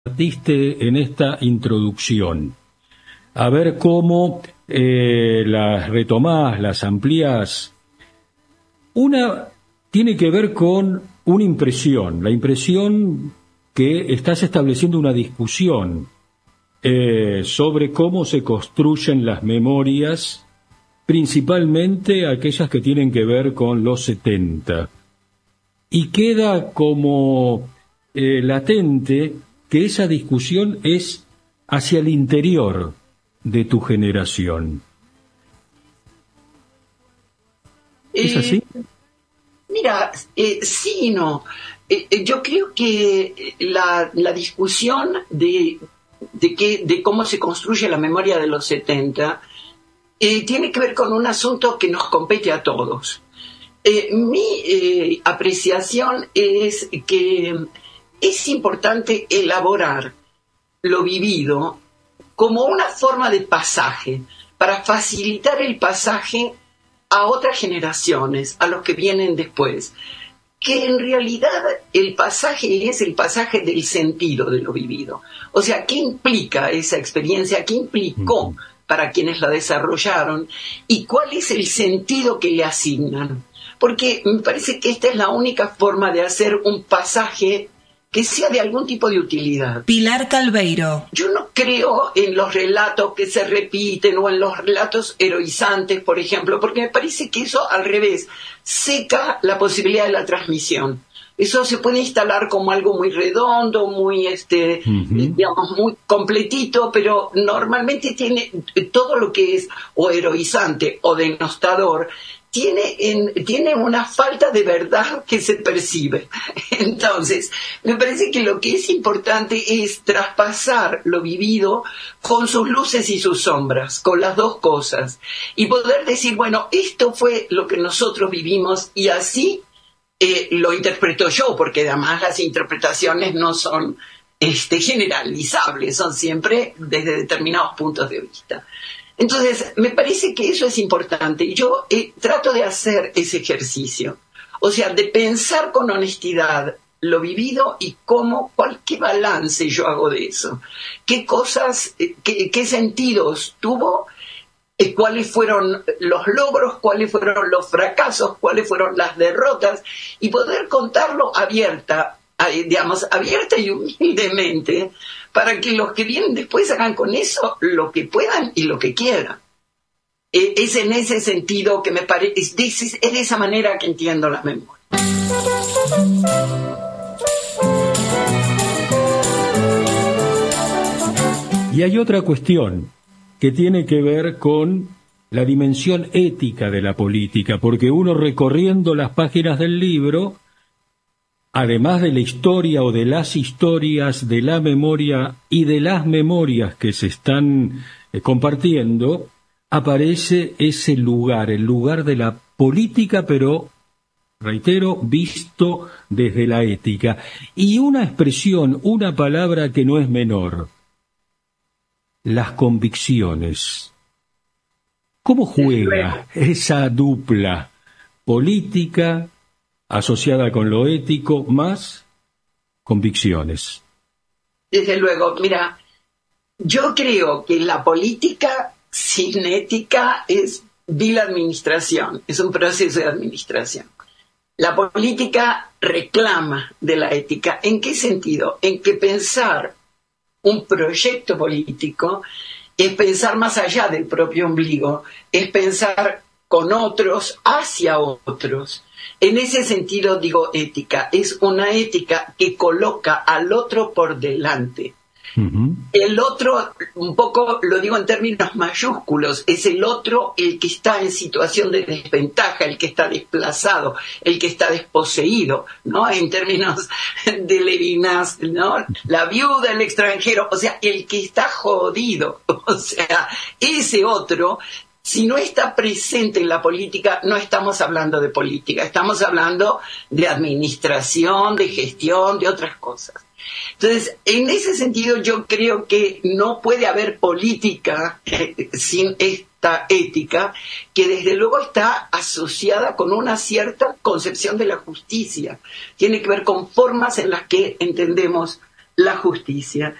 Partiste en esta introducción, a ver cómo las retomás, las amplías. Una tiene que ver con una impresión, la impresión que estás estableciendo una discusión sobre cómo se construyen las memorias, principalmente aquellas que tienen que ver con los 70. Y queda como latente que esa discusión es hacia el interior de tu generación. ¿Es así? Mira, sí y no. Yo creo que la discusión de cómo se construye la memoria de los 70 tiene que ver con un asunto que nos compete a todos. Mi apreciación es que es importante elaborar lo vivido como una forma de pasaje, para facilitar el pasaje a otras generaciones, a los que vienen después. Que en realidad el pasaje es el pasaje del sentido de lo vivido. O sea, ¿qué implica esa experiencia? ¿Qué implicó para quienes la desarrollaron? ¿Y cuál es el sentido que le asignan? Porque me parece que esta es la única forma de hacer un pasaje que sea de algún tipo de utilidad. Pilar Calveiro. Yo no creo en los relatos que se repiten o en los relatos heroizantes, por ejemplo, porque me parece que eso, al revés, seca la posibilidad de la transmisión. Eso se puede instalar como algo muy redondo, muy, digamos, muy completito, pero normalmente tiene todo lo que es o heroizante o denostador, tiene una falta de verdad que se percibe. Entonces, me parece que lo que es importante es traspasar lo vivido con sus luces y sus sombras, con las dos cosas, y poder decir, bueno, esto fue lo que nosotros vivimos y así lo interpreto yo, porque además las interpretaciones no son generalizables, son siempre desde determinados puntos de vista. Entonces, me parece que eso es importante. Yo trato de hacer ese ejercicio. O sea, de pensar con honestidad lo vivido y qué balance yo hago de eso. Qué cosas, qué sentidos tuvo, cuáles fueron los logros, cuáles fueron los fracasos, cuáles fueron las derrotas, y poder contarlo abierta y humildemente, para que los que vienen después hagan con eso lo que puedan y lo que quieran. Es en ese sentido que me parece, es de esa manera que entiendo la memoria. Y hay otra cuestión que tiene que ver con la dimensión ética de la política, porque uno, recorriendo las páginas del libro, además de la historia o de las historias, de la memoria y de las memorias que se están compartiendo, aparece ese lugar, el lugar de la política, pero, reitero, visto desde la ética. Y una expresión, una palabra que no es menor: las convicciones. ¿Cómo juega esa dupla política asociada con lo ético más convicciones? Desde luego, mira, yo creo que la política sin ética es vil administración, es un proceso de administración. La política reclama de la ética. ¿En qué sentido? En que pensar un proyecto político es pensar más allá del propio ombligo, es pensar con otros, hacia otros. En ese sentido digo ética, es una ética que coloca al otro por delante. Uh-huh. El otro, un poco lo digo en términos mayúsculos, es el otro el que está en situación de desventaja, el que está desplazado, el que está desposeído, ¿no? En términos de Levinas, ¿no? La viuda, el extranjero, o sea, el que está jodido, o sea, ese otro. Si no está presente en la política, no estamos hablando de política, estamos hablando de administración, de gestión, de otras cosas. Entonces, en ese sentido, yo creo que no puede haber política sin esta ética, que desde luego está asociada con una cierta concepción de la justicia. Tiene que ver con formas en las que entendemos la justicia.